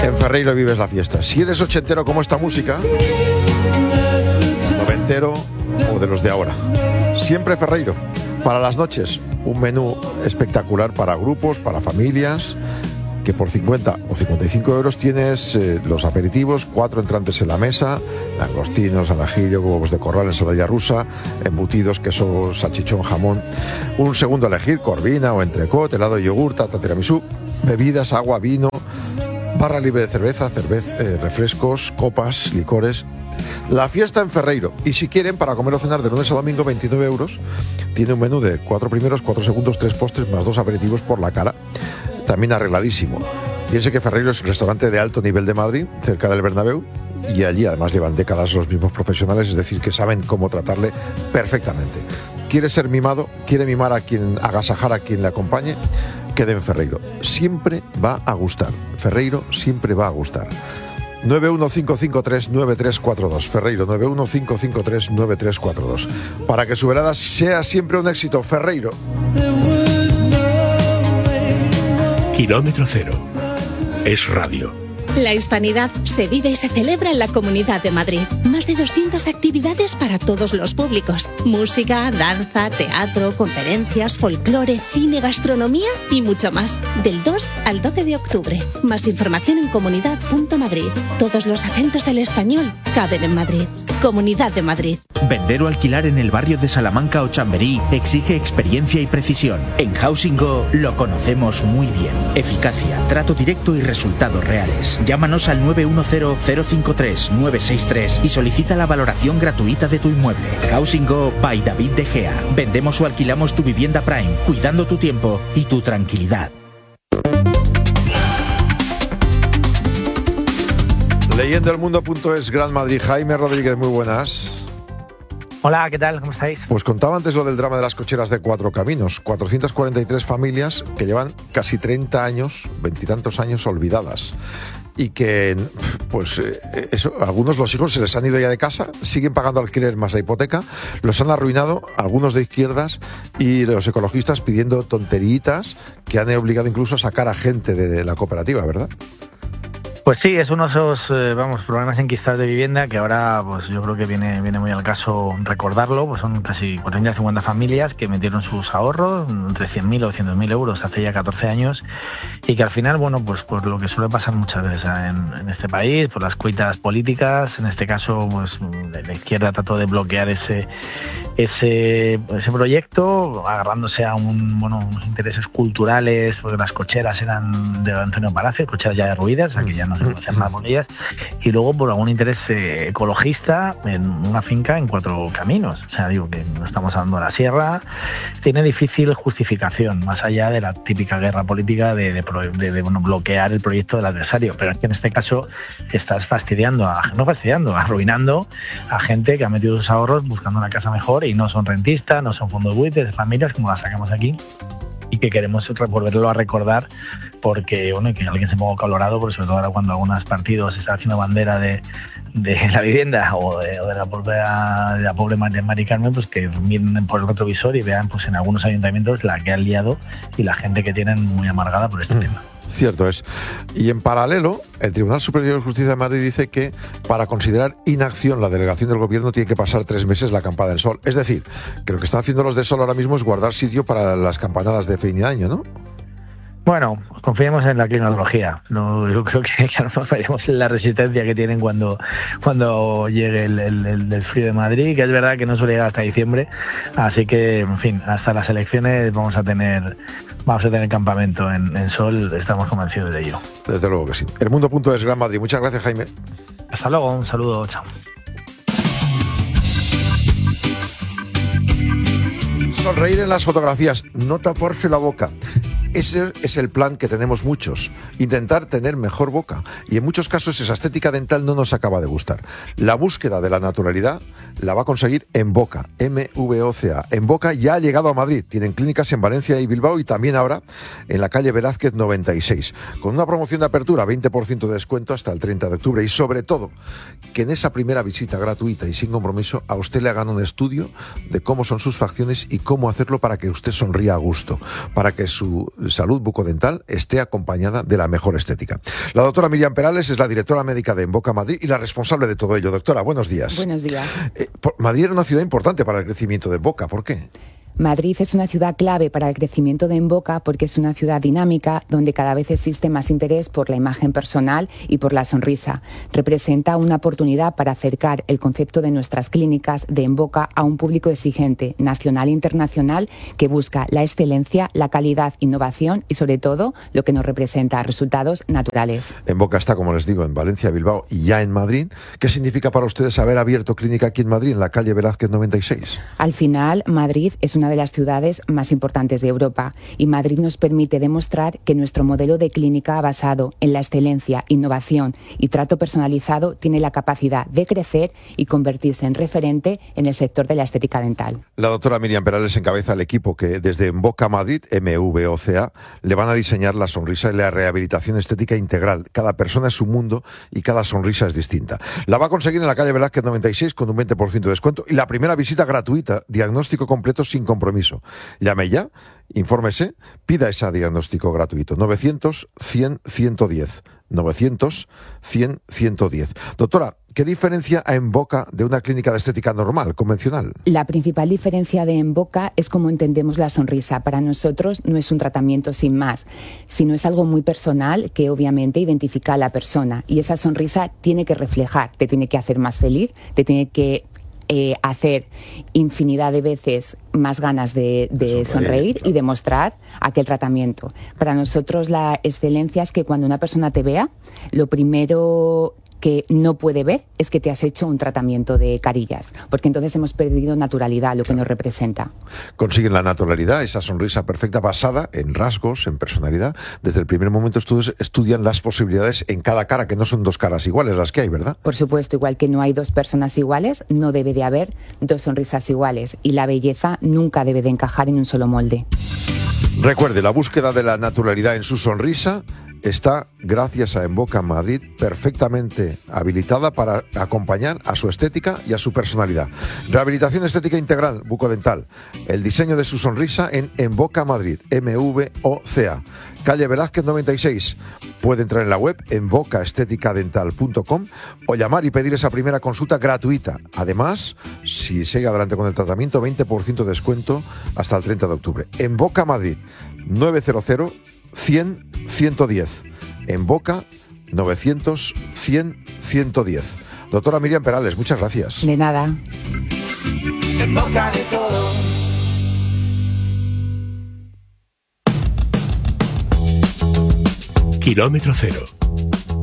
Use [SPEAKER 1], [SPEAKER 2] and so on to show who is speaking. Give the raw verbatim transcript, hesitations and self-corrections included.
[SPEAKER 1] En Ferreiro vives la fiesta. Si eres ochentero como esta música, noventero o de los de ahora, siempre Ferreiro. Para las noches, un menú espectacular para grupos, para familias, que por cincuenta o cincuenta y cinco euros tienes eh, los aperitivos, cuatro entrantes en la mesa, langostinos, al ajillo, huevos de corral, ensalada rusa, embutidos, queso, salchichón, jamón. Un segundo a elegir, corvina o entrecot, helado de yogur, tarta tiramisú, bebidas, agua, vino, barra libre de cerveza, cerveza eh, refrescos, copas, licores. La fiesta en Ferreiro. Y si quieren, para comer o cenar de lunes a domingo, veintinueve euros. Tiene un menú de cuatro primeros, cuatro segundos, tres postres, más dos aperitivos por la cara. También arregladísimo. Piense que Ferreiro es un restaurante de alto nivel de Madrid, cerca del Bernabéu, y allí además llevan décadas los mismos profesionales, es decir, que saben cómo tratarle perfectamente. ¿Quiere ser mimado? ¿Quiere mimar a quien, agasajar a quien le acompañe? Quede en Ferreiro. Siempre va a gustar. Ferreiro siempre va a gustar. nueve uno cinco cinco tres nueve tres cuatro dos. Ferreiro, nueve uno cinco cinco tres nueve tres cuatro dos. Para que su velada sea siempre un éxito. Ferreiro.
[SPEAKER 2] Kilómetro Cero. Es radio.
[SPEAKER 3] La hispanidad se vive y se celebra en la Comunidad de Madrid. Más de doscientas actividades para todos los públicos. Música, danza, teatro, conferencias, folclore, cine, gastronomía y mucho más. Del dos al doce de octubre. Más información en comunidad punto madrid. Todos los acentos del español caben en Madrid. Comunidad de Madrid.
[SPEAKER 4] Vender o alquilar en el barrio de Salamanca o Chamberí exige experiencia y precisión. En Housing Go lo conocemos muy bien. Eficacia, trato directo y resultados reales. Llámanos al nueve uno cero cero cinco tres nueve seis tres y solicita la valoración gratuita de tu inmueble. Housing Go by David De Gea. Vendemos o alquilamos tu vivienda Prime, cuidando tu tiempo y tu tranquilidad.
[SPEAKER 1] Leyendo el mundo punto es, Gran Madrid. Jaime Rodríguez, muy buenas.
[SPEAKER 5] Hola, ¿qué tal? ¿Cómo estáis?
[SPEAKER 1] Pues contaba antes lo del drama de las cocheras de Cuatro Caminos. cuatrocientas cuarenta y tres familias que llevan casi treinta años, veintitantos años olvidadas. Y que, pues, eso, algunos los hijos se les han ido ya de casa, siguen pagando alquiler más la hipoteca, los han arruinado, algunos de izquierdas, y los ecologistas pidiendo tonteritas que han obligado incluso a sacar a gente de la cooperativa, ¿verdad?
[SPEAKER 5] Pues sí, es uno de esos, eh, vamos, problemas enquistados de vivienda que ahora, pues yo creo que viene viene muy al caso recordarlo. Pues son casi cuatrocientas cincuenta familias que metieron sus ahorros, entre cien mil o doscientos mil euros hace ya catorce años, y que al final, bueno, pues por lo que suele pasar muchas veces en, en este país, por las cuitas políticas, en este caso, pues la izquierda trató de bloquear ese ese ese proyecto, agarrándose a un, bueno, unos intereses culturales, porque las cocheras eran de Antonio Palacio, cocheras ya derruidas, aquí ya no se puede hacer nada con ellas, y luego por algún interés eh, ecologista en una finca en Cuatro Caminos. O sea, digo que no estamos hablando de la sierra, tiene difícil justificación, más allá de la típica guerra política de, de, de, de bueno, bloquear el proyecto del adversario, pero es que en este caso estás fastidiando, a, no fastidiando, arruinando a gente que ha metido sus ahorros buscando una casa mejor y no son rentistas, no son fondos buitres de familias como las sacamos aquí, y que queremos volverlo a recordar porque, bueno, que alguien se ponga colorado, porque sobre todo ahora cuando algunos partidos están haciendo bandera de, de la vivienda o de, o de la pobre, de la pobre Mari Carmen, pues que miren por el retrovisor y vean, pues en algunos ayuntamientos la que han liado y la gente que tienen muy amargada por este mm. tema.
[SPEAKER 1] Cierto es. Y en paralelo, el Tribunal Superior de Justicia de Madrid dice que para considerar inacción la delegación del gobierno tiene que pasar tres meses la acampada del Sol. Es decir, que lo que están haciendo los de Sol ahora mismo es guardar sitio para las campanadas de fin de año, ¿no?
[SPEAKER 5] Bueno, confiemos en la climatología. No, yo creo que, que no fallemos en la resistencia que tienen cuando cuando llegue el, el, el, el frío de Madrid, que es verdad que no suele llegar hasta diciembre. Así que, en fin, hasta las elecciones vamos a tener vamos a tener campamento en, en Sol, estamos convencidos de ello.
[SPEAKER 1] Desde luego que sí. El mundo punto es, Gran Madrid. Muchas gracias, Jaime.
[SPEAKER 5] Hasta luego, un saludo, chao.
[SPEAKER 1] Sonreír en las fotografías, no taparse la boca. Ese es el plan que tenemos muchos, intentar tener mejor boca, y en muchos casos esa estética dental no nos acaba de gustar. La búsqueda de la naturalidad la va a conseguir En Boca, M V O C A. En Boca ya ha llegado a Madrid, tienen clínicas en Valencia y Bilbao y también ahora en la calle Velázquez noventa y seis, con una promoción de apertura, veinte por ciento de descuento hasta el treinta de octubre, y sobre todo, que en esa primera visita gratuita y sin compromiso a usted le hagan un estudio de cómo son sus facciones y cómo hacerlo para que usted sonría a gusto, para que su salud bucodental esté acompañada de la mejor estética. La doctora Miriam Perales es la directora médica de Emboca Madrid y la responsable de todo ello. Doctora, buenos días.
[SPEAKER 6] Buenos días.
[SPEAKER 1] Eh, Madrid era una ciudad importante para el crecimiento de Emboca. ¿Por qué?
[SPEAKER 6] Madrid es una ciudad clave para el crecimiento de Emboca porque es una ciudad dinámica donde cada vez existe más interés por la imagen personal y por la sonrisa. Representa una oportunidad para acercar el concepto de nuestras clínicas de Emboca a un público exigente, nacional e internacional, que busca la excelencia, la calidad, innovación y, sobre todo, lo que nos representa, resultados naturales.
[SPEAKER 1] Emboca está, como les digo, en Valencia, Bilbao y ya en Madrid. ¿Qué significa para ustedes haber abierto clínica aquí en Madrid, en la calle Velázquez noventa y seis?
[SPEAKER 6] Al final, Madrid es una de las ciudades más importantes de Europa y Madrid nos permite demostrar que nuestro modelo de clínica basado en la excelencia, innovación y trato personalizado tiene la capacidad de crecer y convertirse en referente en el sector de la estética dental.
[SPEAKER 1] La doctora Miriam Perales encabeza el equipo que desde Emboca Madrid, M V O C A, le van a diseñar la sonrisa y la rehabilitación estética integral. Cada persona es un mundo y cada sonrisa es distinta. La va a conseguir en la calle Velázquez noventa y seis con un veinte por ciento de descuento y la primera visita gratuita, diagnóstico completo sin compromiso. Llame ya, infórmese, pida ese diagnóstico gratuito. novecientos, cien, ciento diez. novecientos, cien, ciento diez. Doctora, ¿qué diferencia a Emboca de una clínica de estética normal, convencional?
[SPEAKER 6] La principal diferencia de Emboca es cómo entendemos la sonrisa. Para nosotros no es un tratamiento sin más, sino es algo muy personal que obviamente identifica a la persona. Y esa sonrisa tiene que reflejar, te tiene que hacer más feliz, te tiene que Eh, hacer infinidad de veces más ganas de, de sonreír claro. y demostrar aquel tratamiento. Para nosotros la excelencia es que cuando una persona te vea, lo primero que no puede ver es que te has hecho un tratamiento de carillas, porque entonces hemos perdido naturalidad, lo que nos representa.
[SPEAKER 1] Consiguen la naturalidad, esa sonrisa perfecta basada en rasgos, en personalidad. Desde el primer momento ustedes estudian las posibilidades en cada cara, que no son dos caras iguales las que hay, ¿verdad?
[SPEAKER 6] Por supuesto, igual que no hay dos personas iguales, no debe de haber dos sonrisas iguales y la belleza nunca debe de encajar en un solo molde.
[SPEAKER 1] Recuerde, la búsqueda de la naturalidad en su sonrisa está, gracias a Emboca Madrid, perfectamente habilitada para acompañar a su estética y a su personalidad. Rehabilitación estética integral bucodental. El diseño de su sonrisa en Emboca Madrid, M V O C A. Calle Velázquez noventa y seis. Puede entrar en la web emboca estética dental punto com o llamar y pedir esa primera consulta gratuita. Además, si sigue adelante con el tratamiento, veinte por ciento de descuento hasta el treinta de octubre. Emboca Madrid, novecientos, cien, ciento diez. Emboca, novecientos, cien, ciento diez. Doctora Miriam Perales, muchas gracias.
[SPEAKER 6] De nada.
[SPEAKER 7] En boca de todo.
[SPEAKER 2] Kilómetro cero.